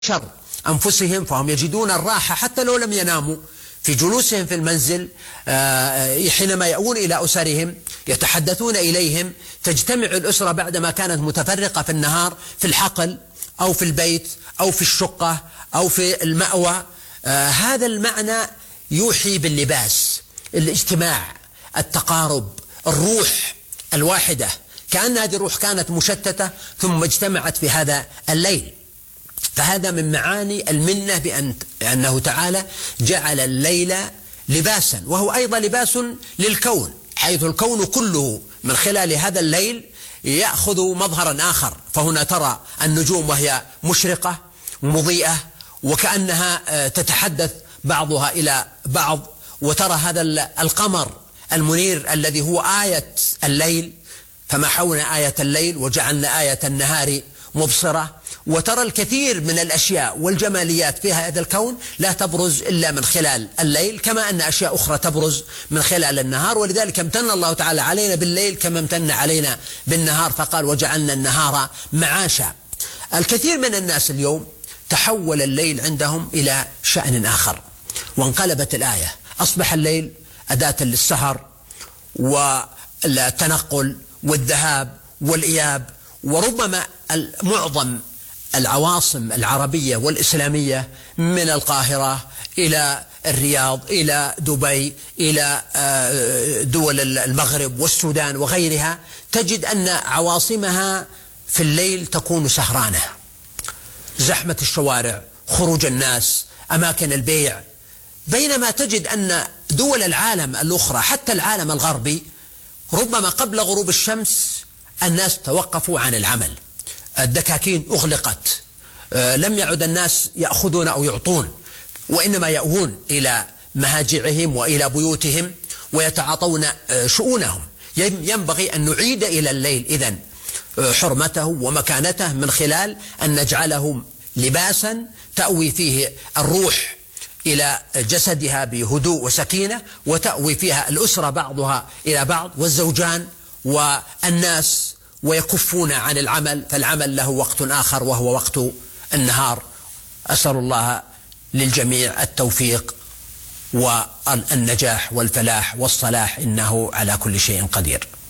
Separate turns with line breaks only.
شر أنفسهم، فهم يجدون الراحة حتى لو لم يناموا في جلوسهم في المنزل. حينما يأوون إلى أسرهم يتحدثون إليهم، تجتمع الأسرة بعدما كانت متفرقة في النهار في الحقل أو في البيت أو في الشقة أو في المأوى. هذا المعنى يوحي باللباس، الاجتماع، التقارب، الروح الواحدة، كأن هذه الروح كانت مشتتة ثم اجتمعت في هذا الليل. فهذا من معاني المنة بأنه تعالى جعل الليل لباسا، وهو أيضا لباس للكون، حيث الكون كله من خلال هذا الليل يأخذ مظهرا آخر. فهنا ترى النجوم وهي مشرقة مضيئة وكأنها تتحدث بعضها إلى بعض، وترى هذا القمر المنير الذي هو آية الليل، فمحونا آية الليل وجعلنا آية النهار مبصرة. وترى الكثير من الأشياء والجماليات في هذا الكون لا تبرز إلا من خلال الليل، كما أن أشياء أخرى تبرز من خلال النهار. ولذلك امتن الله تعالى علينا بالليل كما امتن علينا بالنهار، فقال وجعلنا النهار معاشا. الكثير من الناس اليوم تحول الليل عندهم إلى شأن آخر، وانقلبت الآية، أصبح الليل أداة للسهر والتنقل والذهاب والإياب. وربما معظم العواصم العربية والإسلامية من القاهرة إلى الرياض إلى دبي إلى دول المغرب والسودان وغيرها، تجد أن عواصمها في الليل تكون سهرانة، زحمة الشوارع، خروج الناس، أماكن البيع. بينما تجد أن دول العالم الأخرى حتى العالم الغربي ربما قبل غروب الشمس الناس توقفوا عن العمل، الدكاكين أغلقت، لم يعد الناس يأخذون أو يعطون، وإنما يأوون إلى مهاجعهم وإلى بيوتهم ويتعاطون شؤونهم. ينبغي أن نعيد إلى الليل إذن حرمته ومكانته من خلال أن نجعله لباسا تأوي فيه الروح إلى جسدها بهدوء وسكينة، وتأوي فيها الأسرة بعضها إلى بعض والزوجان والناس، ويكفون عن العمل، فالعمل له وقت آخر وهو وقت النهار. أسأل الله للجميع التوفيق والنجاح والفلاح والصلاح، إنه على كل شيء قدير.